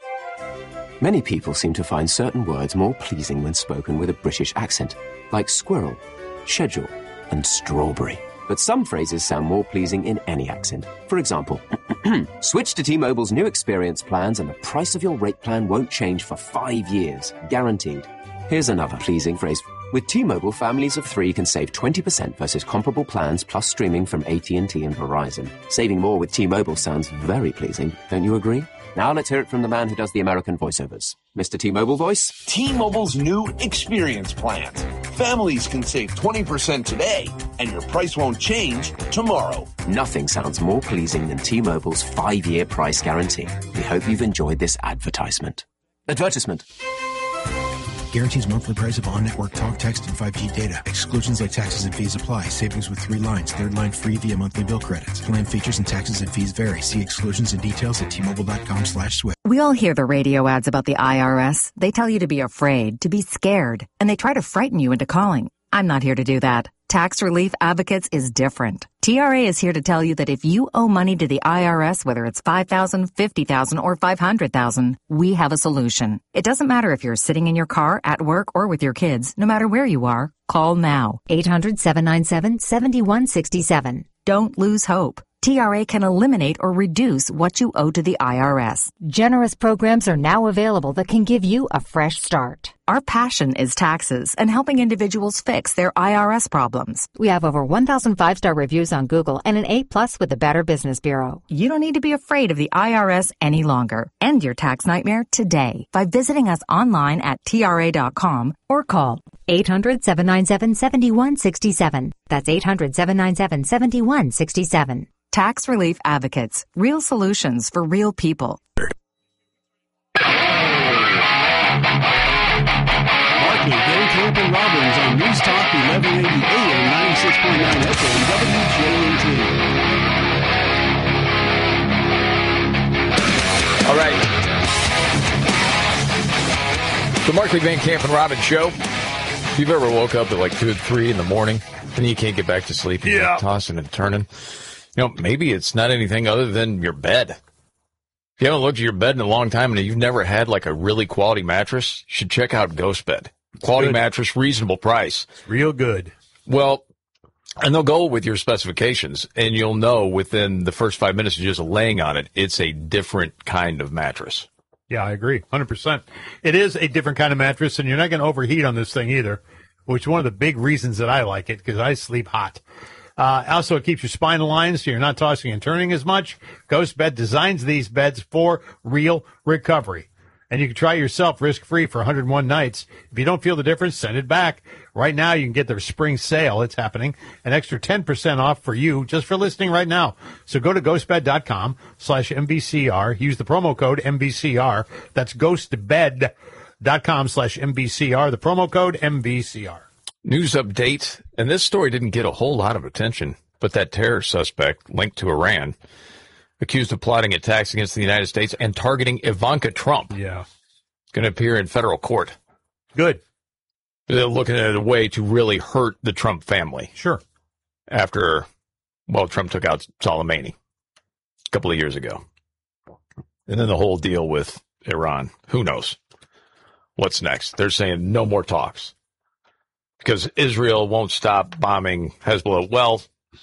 Many people seem to find certain words more pleasing when spoken with a British accent, like squirrel, schedule, and strawberry. But some phrases sound more pleasing in any accent. For example, switch to T-Mobile's new experience plans and the price of your rate plan won't change for five years, guaranteed. Here's another pleasing phrase. With T-Mobile, families of three can save twenty percent versus comparable plans plus streaming from A T and T and Verizon. Saving more with T-Mobile sounds very pleasing, don't you agree? Now let's hear it from the man who does the American voiceovers. Mister T-Mobile voice? T-Mobile's new experience plans. Families can save twenty percent today, and your price won't change tomorrow. Nothing sounds more pleasing than T-Mobile's five-year price guarantee. We hope you've enjoyed this advertisement. Advertisement. Guarantees monthly price of on-network talk, text, and five G data. Exclusions like taxes and fees apply. Savings with three lines. Third line free via monthly bill credits. Plan features and taxes and fees vary. See exclusions and details at T-Mobile.com slash switch. We all hear the radio ads about the I R S. They tell you to be afraid, to be scared, and they try to frighten you into calling. I'm not here to do that. Tax Relief Advocates is different. T R A is here to tell you that if you owe money to the I R S, whether it's five thousand dollars, fifty thousand dollars, or five hundred thousand dollars, we have a solution. It doesn't matter if you're sitting in your car, at work, or with your kids. No matter where you are, call now. eight hundred, seven nine seven, seven one six seven. Don't lose hope. T R A can eliminate or reduce what you owe to the I R S. Generous programs are now available that can give you a fresh start. Our passion is taxes and helping individuals fix their I R S problems. We have over one thousand five-star reviews on Google and an A plus with the Better Business Bureau. You don't need to be afraid of the I R S any longer. End your tax nightmare today by visiting us online at T R A dot com or call eight hundred, seven nine seven, seven one six seven. That's eight hundred, seven nine seven, seven one six seven. Tax Relief Advocates. Real solutions for real people. Markley, Dan Camp and Robbins on News Talk eleven eighty A M ninety-six point nine F M W J N T. All right. The Markley, Van Camp and Robbins show. If you've ever woke up at like two or three in the morning and you can't get back to sleep and yeah. you're tossing and turning, you know, maybe it's not anything other than your bed. If you haven't looked at your bed in a long time and you've never had like a really quality mattress, you should check out GhostBed. Quality Good. mattress, reasonable price. It's real good. Well, and they'll go with your specifications, and you'll know within the first five minutes of just laying on it, it's a different kind of mattress. Yeah, I agree. one hundred percent. It is a different kind of mattress, and you're not going to overheat on this thing either, which is one of the big reasons that I like it, because I sleep hot. Uh, also, it keeps your spine aligned, so you're not tossing and turning as much. GhostBed designs these beds for real recovery. And you can try it yourself risk-free for one hundred one nights. If you don't feel the difference, send it back. Right now, you can get their spring sale. It's happening. An extra ten percent off for you just for listening right now. So go to ghostbed.com slash MBCR. Use the promo code M B C R. That's ghostbed.com slash MBCR. The promo code M B C R. News update, and this story didn't get a whole lot of attention, but that terror suspect linked to Iran, accused of plotting attacks against the United States and targeting Ivanka Trump. Yeah. Going to appear in federal court. Good. They're looking at a way to really hurt the Trump family. Sure. After, well, Trump took out Soleimani a couple of years ago. And then the whole deal with Iran. Who knows what's next? They're saying no more talks because Israel won't stop bombing Hezbollah. Well,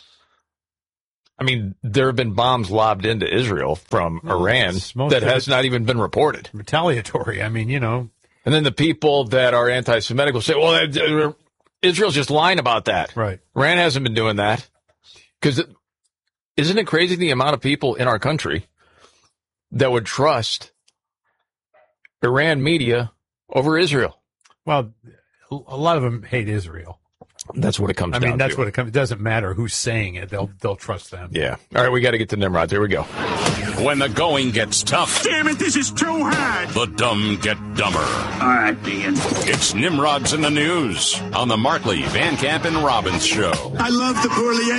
I mean, there have been bombs lobbed into Israel from Well, Iran it's most that of has it- not even been reported. Retaliatory. I mean, you know. And then the people that are anti-Semitic will say, well, uh, Israel's just lying about that. Right. Iran hasn't been doing that. Because isn't it crazy the amount of people in our country that would trust Iran media over Israel? Well, a lot of them hate Israel. That's what it comes I down mean, that's to. what it comes. It doesn't matter who's saying it. They'll they'll trust them. Yeah. All right, we got to get to Nimrod. Here we go. When the going gets tough. Damn it, this is too hard. The dumb get dumber. All right, Dean. It's Nimrod's in the News on the Markley, Van Camp, and Robbins Show. I love the poorly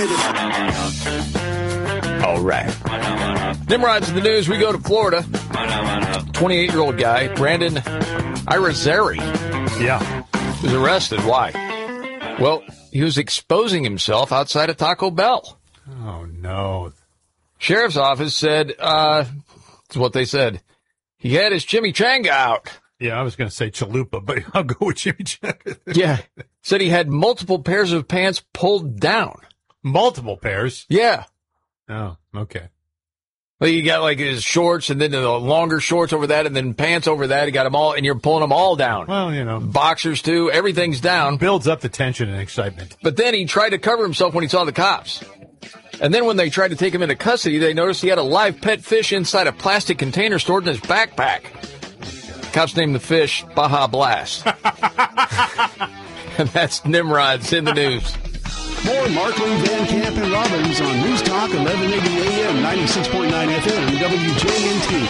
educated. All right. Nimrod's in the News. We go to Florida. twenty-eight-year-old guy, Brandon Irizarry. Yeah. Was arrested. Why? Well, he was exposing himself outside of Taco Bell. Oh, no. Sheriff's office said, uh, that's what they said. He had his chimichanga out. Yeah, I was going to say chalupa, but I'll go with chimichanga. Yeah. Said he had multiple pairs of pants pulled down. Multiple pairs? Yeah. Oh, okay. Well, you got like his shorts and then the longer shorts over that and then pants over that. He got them all, and you're pulling them all down. Well, you know. Boxers, too. Everything's down. Builds up the tension and excitement. But then he tried to cover himself when he saw the cops. And then when they tried to take him into custody, they noticed he had a live pet fish inside a plastic container stored in his backpack. Cops named the fish Baja Blast. And that's Nimrod's in the News. More Markley, Van Camp, and Robbins on News Talk eleven eighty A M, ninety-six point nine F M, W J N T.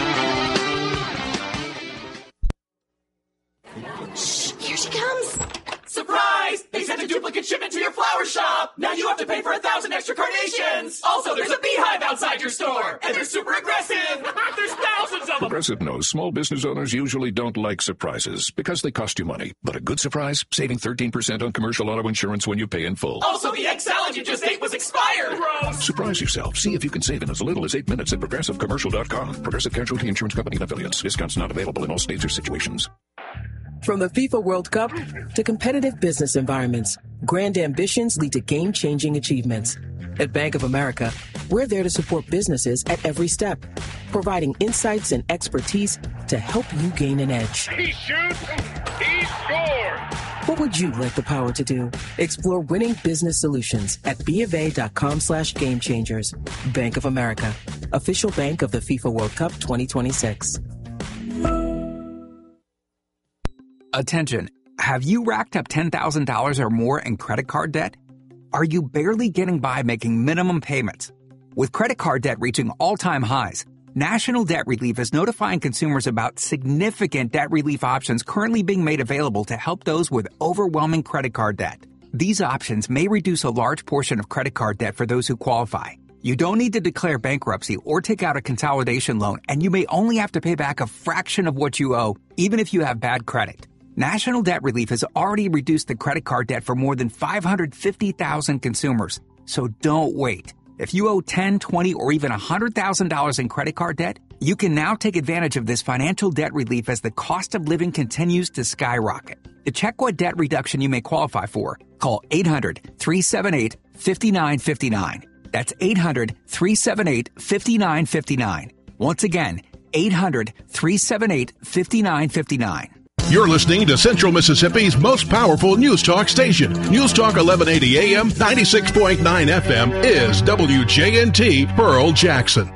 Shh, here she comes. Surprise! They sent a duplicate shipment to your flower shop. Now you have to pay for a thousand extra carnations. Also, there's a beehive outside your store, and they're super aggressive. There's thousands of them. Progressive knows small business owners usually don't like surprises because they cost you money. But a good surprise, saving thirteen percent on commercial auto insurance when you pay in full. Also, the egg salad you just ate was expired. Gross. Surprise yourself. See if you can save in as little as eight minutes at progressive commercial dot com. Progressive Casualty Insurance Company and affiliates. Discounts not available in all states or situations. From the FIFA World Cup to competitive business environments, grand ambitions lead to game-changing achievements. At Bank of America, we're there to support businesses at every step, providing insights and expertise to help you gain an edge. He shoots, he scores! What would you like the power to do? Explore winning business solutions at BofA.com slash game changers. Bank of America, official bank of the FIFA World Cup twenty twenty-six. Attention, have you racked up ten thousand dollars or more in credit card debt? Are you barely getting by making minimum payments? With credit card debt reaching all-time highs, National Debt Relief is notifying consumers about significant debt relief options currently being made available to help those with overwhelming credit card debt. These options may reduce a large portion of credit card debt for those who qualify. You don't need to declare bankruptcy or take out a consolidation loan, and you may only have to pay back a fraction of what you owe, even if you have bad credit. National Debt Relief has already reduced the credit card debt for more than five hundred fifty thousand consumers. So don't wait. If you owe ten, twenty, or even one hundred thousand dollars in credit card debt, you can now take advantage of this financial debt relief as the cost of living continues to skyrocket. To check what debt reduction you may qualify for, call eight hundred, three seven eight, five nine five nine. That's eight hundred, three seven eight, five nine five nine. Once again, eight hundred, three seven eight, five nine five nine. You're listening to Central Mississippi's most powerful news talk station. News Talk eleven eighty A M, ninety-six point nine F M is W J N T Pearl Jackson.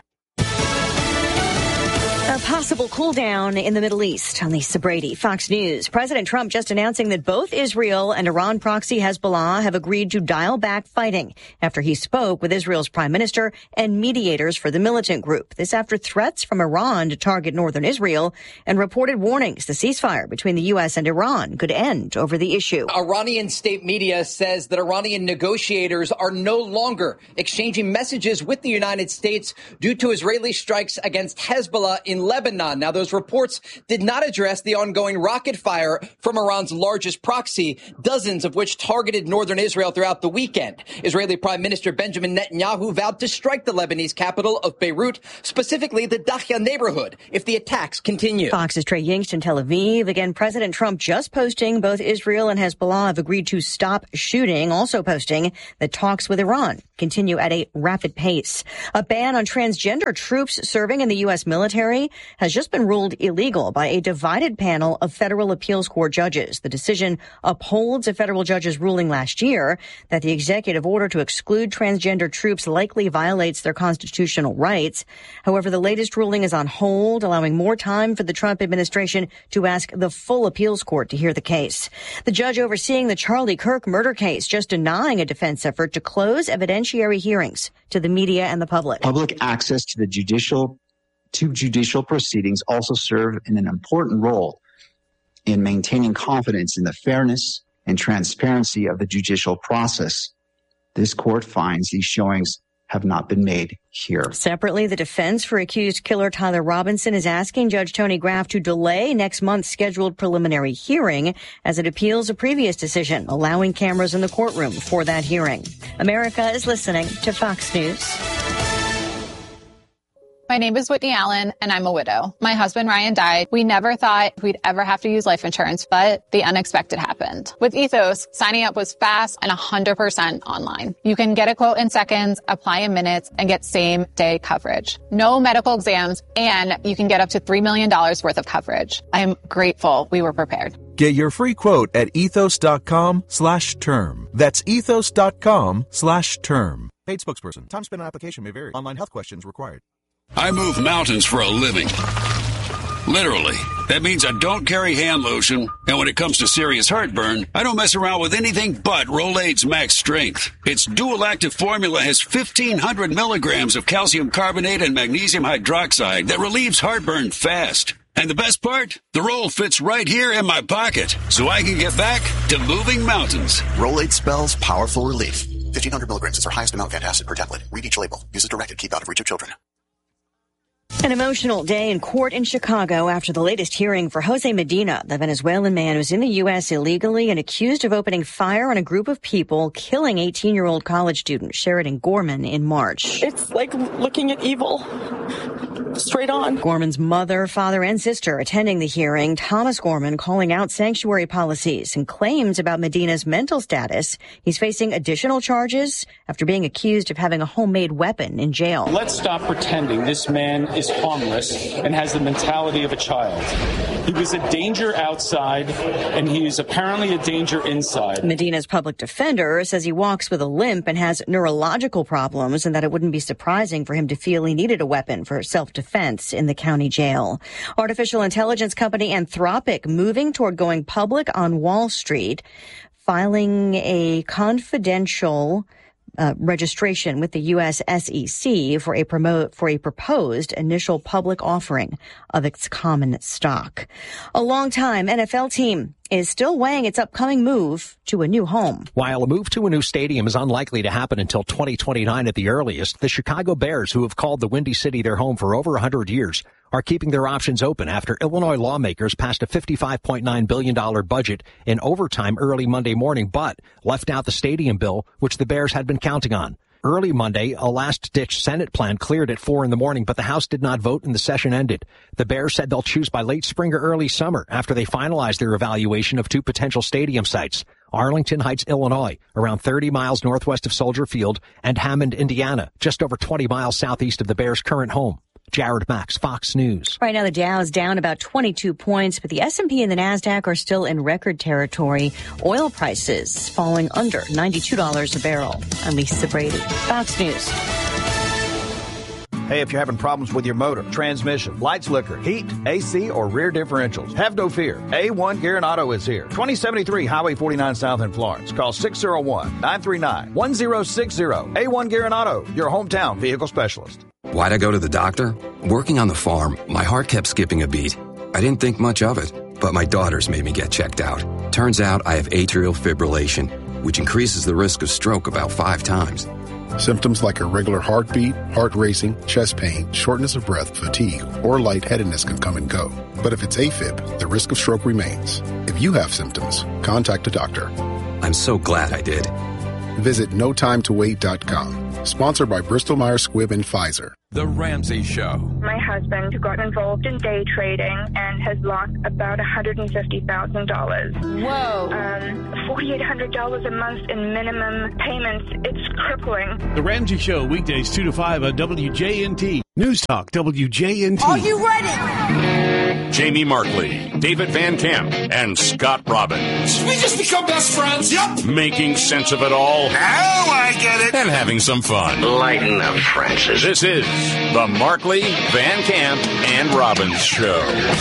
A possible cool down in the Middle East. On Lisa Brady, Fox News. President Trump just announcing that both Israel and Iran proxy Hezbollah have agreed to dial back fighting after he spoke with Israel's prime minister and mediators for the militant group. This after threats from Iran to target northern Israel and reported warnings the ceasefire between the U S and Iran could end over the issue. Iranian state media says that Iranian negotiators are no longer exchanging messages with the United States due to Israeli strikes against Hezbollah in Lebanon. Now, those reports did not address the ongoing rocket fire from Iran's largest proxy, dozens of which targeted northern Israel throughout the weekend. Israeli Prime Minister Benjamin Netanyahu vowed to strike the Lebanese capital of Beirut, specifically the Dahya neighborhood, if the attacks continue. Fox's Trey Yingst in Tel Aviv. Again, President Trump just posting both Israel and Hezbollah have agreed to stop shooting, also posting that talks with Iran continue at a rapid pace. A ban on transgender troops serving in the U S military has just been ruled illegal by a divided panel of federal appeals court judges. The decision upholds a federal judge's ruling last year that the executive order to exclude transgender troops likely violates their constitutional rights. However, the latest ruling is on hold, allowing more time for the Trump administration to ask the full appeals court to hear the case. The judge overseeing the Charlie Kirk murder case just denying a defense effort to close evidentiary hearings to the media and the public. Public access to the judicial to judicial proceedings also serve in an important role in maintaining confidence in the fairness and transparency of the judicial process. This court finds these showings have not been made here. Separately, the defense for accused killer Tyler Robinson is asking Judge Tony Graff to delay next month's scheduled preliminary hearing as it appeals a previous decision allowing cameras in the courtroom for that hearing. America is listening to Fox News. My name is Whitney Allen, and I'm a widow. My husband, Ryan, died. We never thought we'd ever have to use life insurance, but the unexpected happened. With Ethos, signing up was fast and one hundred percent online. You can get a quote in seconds, apply in minutes, and get same-day coverage. No medical exams, and you can get up to three million dollars worth of coverage. I am grateful we were prepared. Get your free quote at ethos.com slash term. That's ethos.com slash term. Paid spokesperson. Time spent on application may vary. Online health questions required. I move mountains for a living. Literally. That means I don't carry hand lotion, and when it comes to serious heartburn, I don't mess around with anything but Rolaids Max Strength. Its dual active formula has fifteen hundred milligrams of calcium carbonate and magnesium hydroxide that relieves heartburn fast. And the best part? The roll fits right here in my pocket, so I can get back to moving mountains. Rolaids spells powerful relief. fifteen hundred milligrams is our highest amount of antacid per tablet. Read each label. Use as directed. Keep out of reach of children. An emotional day in court in Chicago after the latest hearing for Jose Medina, the Venezuelan man who's in the U S illegally and accused of opening fire on a group of people, killing eighteen-year-old college student Sheridan Gorman in March. It's like looking at evil straight on. Gorman's mother, father, and sister attending the hearing. Thomas Gorman calling out sanctuary policies and claims about Medina's mental status. He's facing additional charges after being accused of having a homemade weapon in jail. Let's stop pretending this man is harmless and has the mentality of a child. He was a danger outside, and he is apparently a danger inside. Medina's public defender says he walks with a limp and has neurological problems, and that it wouldn't be surprising for him to feel he needed a weapon for self-defense in the county jail. Artificial intelligence company Anthropic moving toward going public on Wall Street, filing a confidential Uh, registration with the U S S E C for a promote for a proposed initial public offering of its common stock. A longtime N F L team is still weighing its upcoming move to a new home. While a move to a new stadium is unlikely to happen until twenty twenty-nine at the earliest, the Chicago Bears, who have called the Windy City their home for over one hundred years, are keeping their options open after Illinois lawmakers passed a fifty-five point nine billion dollars budget in overtime early Monday morning, but left out the stadium bill, which the Bears had been counting on. Early Monday, a last-ditch Senate plan cleared at four in the morning, but the House did not vote and the session ended. The Bears said they'll choose by late spring or early summer after they finalize their evaluation of two potential stadium sites, Arlington Heights, Illinois, around thirty miles northwest of Soldier Field, and Hammond, Indiana, just over twenty miles southeast of the Bears' current home. Jared Max, Fox News. Right now, the Dow is down about twenty-two points, but the S and P and the NASDAQ are still in record territory. Oil prices falling under ninety-two dollars a barrel. I'm Lisa Brady, Fox News. Hey, if you're having problems with your motor, transmission, light slicker, heat, A C, or rear differentials, have no fear. A one Gear and Auto is here. twenty seventy-three Highway forty-nine South in Florence. Call six oh one, nine three nine, one oh six oh. A one Gear and Auto, your hometown vehicle specialist. Why'd I go to the doctor? Working on the farm, my heart kept skipping a beat. I didn't think much of it, but my daughters made me get checked out. Turns out I have atrial fibrillation, which increases the risk of stroke about five times. Symptoms like irregular heartbeat, heart racing, chest pain, shortness of breath, fatigue, or lightheadedness can come and go. But if it's AFib, the risk of stroke remains. If you have symptoms, contact a doctor. I'm so glad I did. Visit no time to wait dot com. Sponsored by Bristol Myers Squibb and Pfizer. The Ramsey Show. My husband got involved in day trading and has lost about one hundred fifty thousand dollars. Whoa. Um, four thousand eight hundred dollars a month in minimum payments. It's crippling. The Ramsey Show, weekdays two to five on W J N T. News Talk, W J N T. Are you ready? Jamie Markley, David Van Camp, and Scott Robbins. We just become best friends. Yep. Making sense of it all. Now I get it. And having some fun. Lighten up, Francis. This is the Markley, Van Camp, and Robbins Show.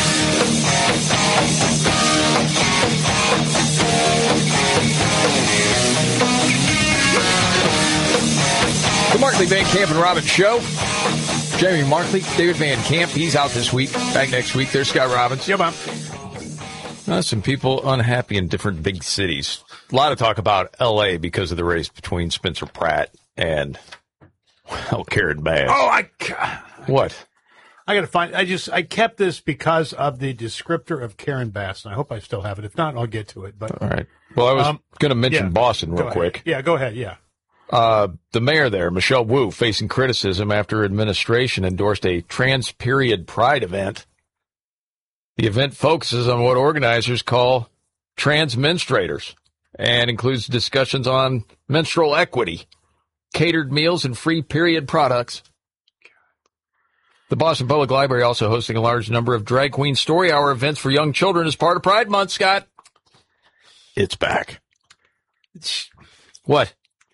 The Markley, Van Camp, and Robbins Show. Jamie Markley, David Van Camp, he's out this week. Back next week. There's Scott Robbins. Yeah, Bob. Uh, some people unhappy in different big cities. A lot of talk about L A because of the race between Spencer Pratt and, well, Karen Bass. Oh, I... What? I got to find... I just... I kept this because of the descriptor of Karen Bass, and I hope I still have it. If not, I'll get to it. But all right. Well, I was um, going to mention yeah, Boston real quick. Yeah, go ahead. Yeah. Uh, the mayor there, Michelle Wu, facing criticism after administration endorsed a trans-period pride event. The event focuses on what organizers call trans menstruators and includes discussions on menstrual equity, catered meals, and free period products. The Boston Public Library also hosting a large number of drag queen story hour events for young children as part of Pride Month, Scott. It's back. It's, what?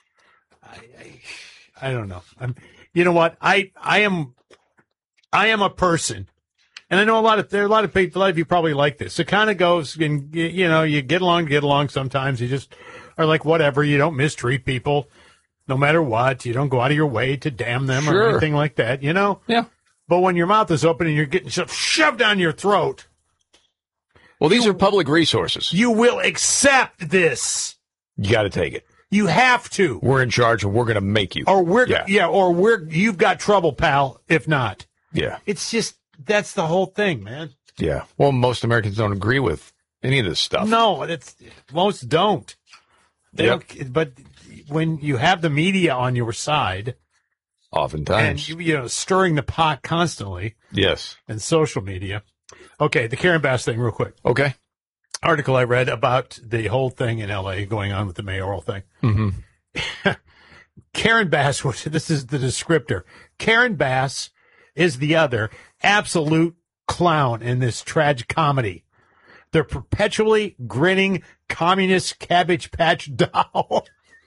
I don't know. I'm, you know what? I, I am, I am a person, and I know a lot of, there are a lot of people, a lot of you probably like this. It kind of goes, and you know, you get along, get along sometimes. You just are like, whatever. You don't mistreat people no matter what. You don't go out of your way to damn them Sure. or anything like that, you know? Yeah. But when your mouth is open and you're getting shoved down your throat. Well, these you, are public resources. You will accept this. You got to take it. You have to. We're in charge, and we're going to make you. Or we're yeah. yeah, or we're you've got trouble, pal. If not, yeah, it's just that's the whole thing, man. Yeah. Well, most Americans don't agree with any of this stuff. No, it's most don't. They yep. don't. But when you have the media on your side, oftentimes, and you, you know, stirring the pot constantly. Yes. And social media. Okay, the Karen Bass thing, real quick. Okay. Article I read about the whole thing in L A going on with the mayoral thing. Mm-hmm. Karen Bass, this is the descriptor. Karen Bass is the other absolute clown in this tragic comedy. The perpetually grinning communist Cabbage Patch doll.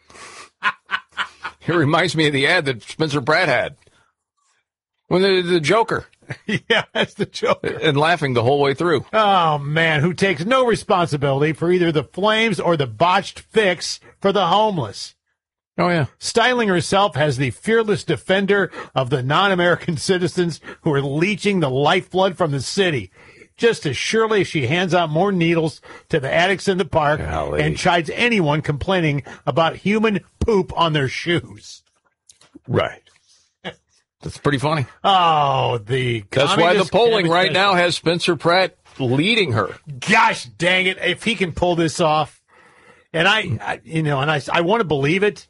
It reminds me of the ad that Spencer Pratt had. When the, the Joker. Yeah, that's the Joker. And laughing the whole way through. Oh, man, who takes no responsibility for either the flames or the botched fix for the homeless. Oh, yeah. Styling herself as the fearless defender of the non-American citizens who are leeching the lifeblood from the city. Just as surely as she hands out more needles to the addicts in the park Golly. and chides anyone complaining about human poop on their shoes. Right. That's pretty funny. Oh, the That's why the polling right now has Spencer Pratt leading her. Gosh dang it. If he can pull this off. And I, I you know, and I, I want to believe it,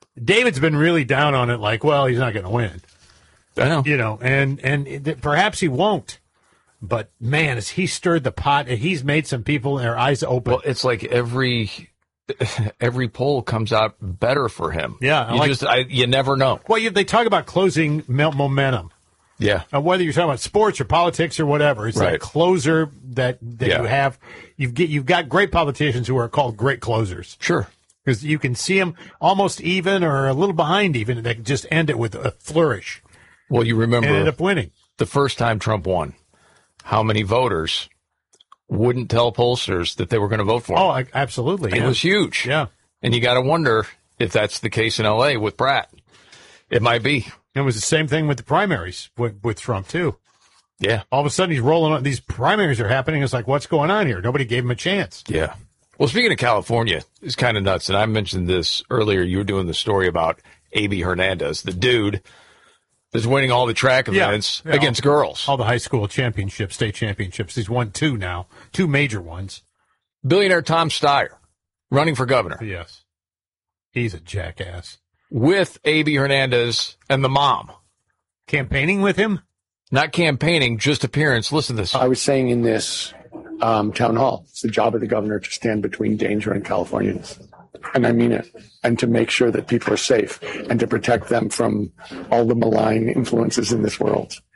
David's been really down on it, like, well, he's not going to win. I know. You know, and, and it, perhaps he won't. But, man, as he stirred the pot, he's made some people their eyes open. Well, it's like every every poll comes out better for him. Yeah. You like, just I, you never know. Well, you, they talk about closing momentum. Yeah. Uh, whether you're talking about sports or politics or whatever, it's right. that closer that, that yeah. you have. You've, get, you've got great politicians who are called great closers. Sure. Because you can see them almost even or a little behind even. They can just end it with a flourish. Well, you remember and end up winning. The first time Trump won, how many voters wouldn't tell pollsters that they were going to vote for him? Oh, I, absolutely. It yeah. was huge. Yeah. And you got to wonder if that's the case in L A with Brat. It might be. It was the same thing with the primaries with, with Trump, too. Yeah. All of a sudden, he's rolling on. These primaries are happening. It's like, what's going on here? Nobody gave him a chance. Yeah. Well, speaking of California, it's kind of nuts. And I mentioned this earlier. You were doing the story about A B Hernandez, the dude that's winning all the track events yeah, yeah, against all, girls. All the high school championships, state championships. He's won two now, two major ones. Billionaire Tom Steyer running for governor. Yes. He's a jackass. With A B Hernandez and the mom. Campaigning with him? Not campaigning, just appearance. Listen to this. I was saying in this um, town hall, it's the job of the governor to stand between danger and Californians. And I mean it. And to make sure that people are safe and to protect them from all the malign influences in this world.